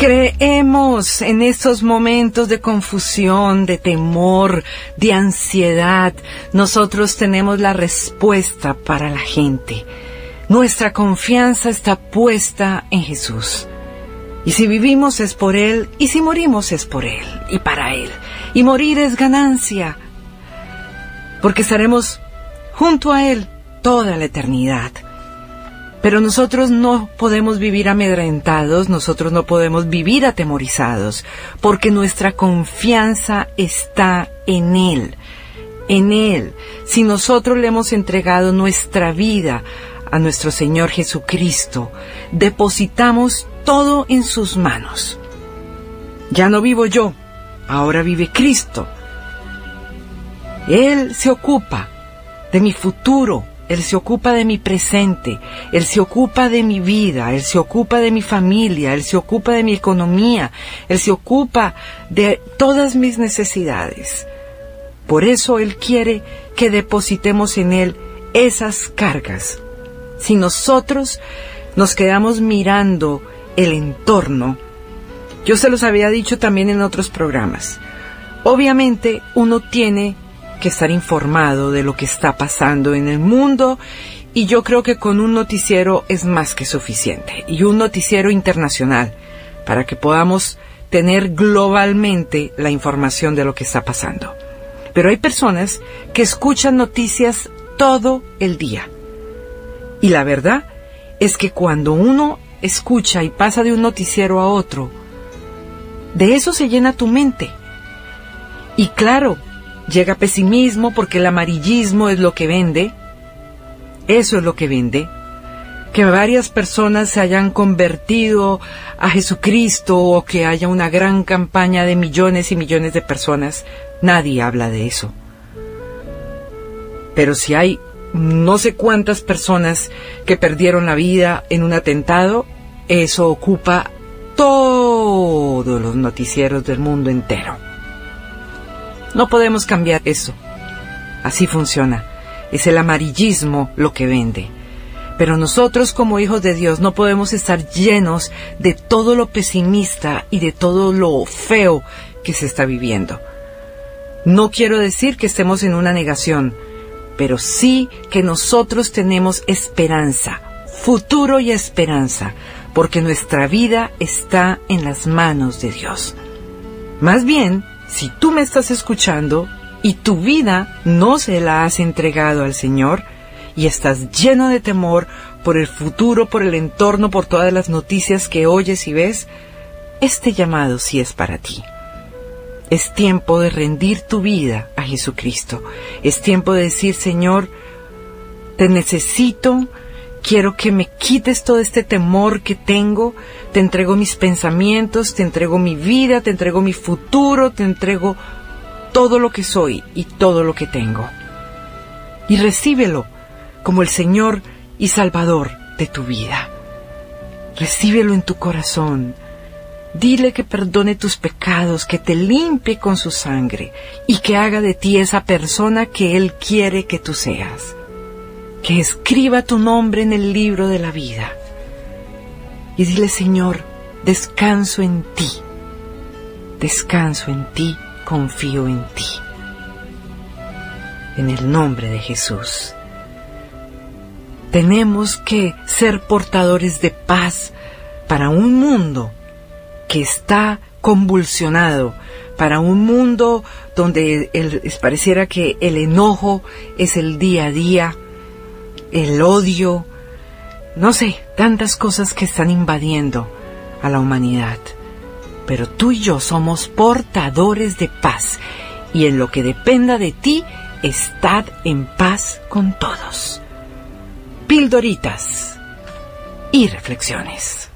Creemos en estos momentos de confusión, de temor, de ansiedad. Nosotros tenemos la respuesta para la gente. Nuestra confianza está puesta en Jesús. Y si vivimos es por Él, y si morimos es por Él y para Él. Y morir es ganancia, porque estaremos junto a Él toda la eternidad. Pero nosotros no podemos vivir amedrentados, nosotros no podemos vivir atemorizados, porque nuestra confianza está en Él, en Él. Si nosotros le hemos entregado nuestra vida a nuestro Señor Jesucristo, depositamos todo en sus manos. Ya no vivo yo, ahora vive Cristo. Él se ocupa de mi futuro. Él se ocupa de mi presente, Él se ocupa de mi vida, Él se ocupa de mi familia, Él se ocupa de mi economía, Él se ocupa de todas mis necesidades. Por eso Él quiere que depositemos en Él esas cargas. Si nosotros nos quedamos mirando el entorno, yo se los había dicho también en otros programas, obviamente uno tiene que estar informado de lo que está pasando en el mundo, y yo creo que con un noticiero es más que suficiente, y un noticiero internacional, para que podamos tener globalmente la información de lo que está pasando. Pero hay personas que escuchan noticias todo el día, y la verdad es que cuando uno escucha y pasa de un noticiero a otro, de eso se llena tu mente. Y claro, llega pesimismo porque el amarillismo es lo que vende. Eso es lo que vende. Que varias personas se hayan convertido a Jesucristo o que haya una gran campaña de millones y millones de personas. Nadie habla de eso. Pero si hay no sé cuántas personas que perdieron la vida en un atentado, eso ocupa todos los noticieros del mundo entero. No podemos cambiar eso. Así funciona. Es el amarillismo lo que vende. Pero nosotros como hijos de Dios no podemos estar llenos de todo lo pesimista y de todo lo feo que se está viviendo. No quiero decir que estemos en una negación, pero sí que nosotros tenemos esperanza, futuro y esperanza, porque nuestra vida está en las manos de Dios. Más bien, si tú me estás escuchando y tu vida no se la has entregado al Señor y estás lleno de temor por el futuro, por el entorno, por todas las noticias que oyes y ves, este llamado sí es para ti. Es tiempo de rendir tu vida a Jesucristo. Es tiempo de decir, Señor, te necesito, quiero que me quites todo este temor que tengo, te entrego mis pensamientos, te entrego mi vida, te entrego mi futuro, te entrego todo lo que soy y todo lo que tengo. Y recíbelo como el Señor y Salvador de tu vida. Recíbelo en tu corazón. Dile que perdone tus pecados, que te limpie con su sangre y que haga de ti esa persona que Él quiere que tú seas. Que escriba tu nombre en el libro de la vida. Y dile, Señor, descanso en ti. Descanso en ti, confío en ti. En el nombre de Jesús. Tenemos que ser portadores de paz para un mundo que está convulsionado, para un mundo donde pareciera que el enojo es el día a día, el odio, no sé, tantas cosas que están invadiendo a la humanidad. Pero tú y yo somos portadores de paz, y en lo que dependa de ti, estad en paz con todos. Pildoritas y reflexiones.